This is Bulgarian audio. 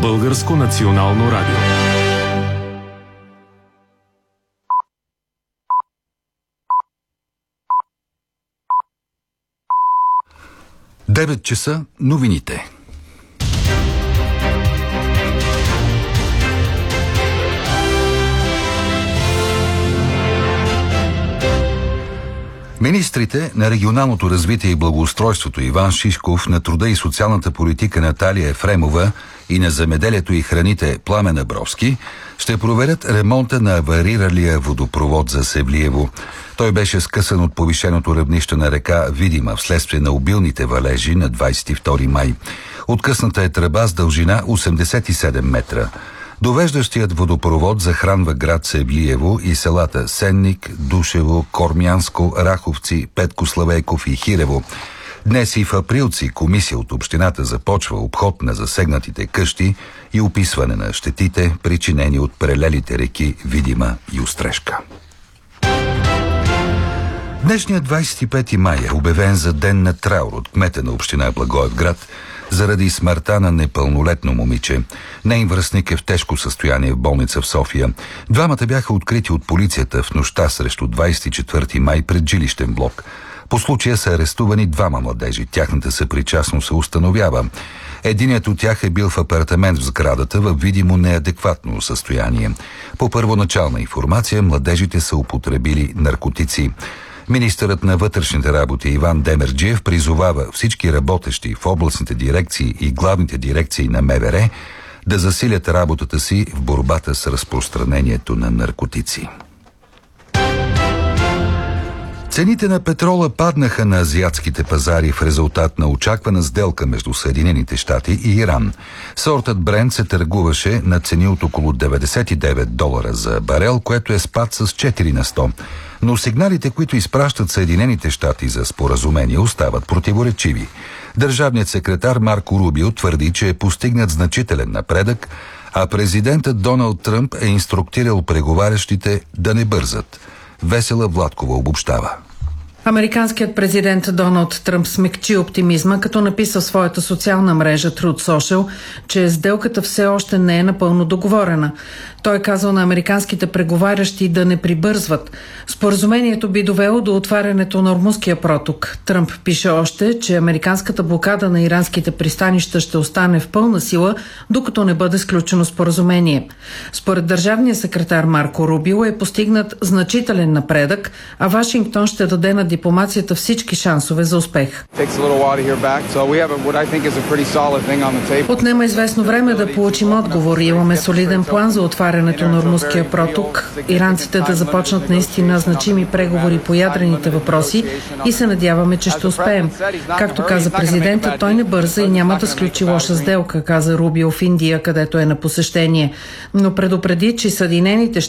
Българско национално радио. Девет часа новините. Министрите на регионалното развитие и благоустройството Иван Шишков, на труда и социалната политика Наталия Ефремова и на земеделието и храните Пламен Абровски ще проверят ремонта на авариралия водопровод за Севлиево. Той беше скъсан от повишеното равнище на река Видима вследствие на обилните валежи на 22 май. Откъсната е тръба с дължина 87 метра. Довеждащият водопровод захранва град Севлиево и селата Сенник, Душево, Кормянско, Раховци, Петко Славейков и Хирево. Днес и в Априлци комисия от общината започва обход на засегнатите къщи и описване на щетите, причинени от прелелите реки Видима и Острешка. Днешният 25 май е обявен за ден на траур от кмета на община Благоевград заради смъртта на непълнолетно момиче. Нейн връстник е в тежко състояние в болница в София. Двамата бяха открити от полицията в нощта срещу 24 май пред жилищен блок. По случая са арестувани двама младежи. Тяхната съпричастност се установява. Единият от тях е бил в апартамент в сградата в видимо неадекватно състояние. По първоначална информация, младежите са употребили наркотици. Министърът на вътрешните работи Иван Демерджиев призовава всички работещи в областните дирекции и главните дирекции на МВР да засилят работата си в борбата с разпространението на наркотици. Цените на петрола паднаха на азиатските пазари в резултат на очаквана сделка между Съединените щати и Иран. Сортът Брент се търгуваше на цени от около $99 за барел, което е спад с 4 на 100. Но сигналите, които изпращат Съединените щати за споразумение, остават противоречиви. Държавният секретар Марко Рубио твърди, че е постигнат значителен напредък, а президентът Доналд Тръмп е инструктирал преговарящите да не бързат. Весела Владкова обобщава. Американският президент Доналд Тръмп смекчи оптимизма, като написа в своята социална мрежа Truth Social, че сделката все още не е напълно договорена. Той е казал на американските преговарящи да не прибързват. Споразумението би довело до отварянето на Ормузския проток. Тръмп пише още, че американската блокада на иранските пристанища ще остане в пълна сила, докато не бъде сключено споразумение. Според държавния секретар Марко Рубио е постигнат значителен напредък, а Вашингтон ще даде на дипломацията всички шансове за успех. Отнема известно време да получим отговор. Имаме солиден план за отварянето на Ормузския проток, иранците да започнат наистина значими преговори по ядрените въпроси и се надяваме, че ще успеем. Както каза президентът, той не бърза и няма да сключи лоша сделка, каза Рубио в Индия, където е на посещение. Но предупреди, че Съединените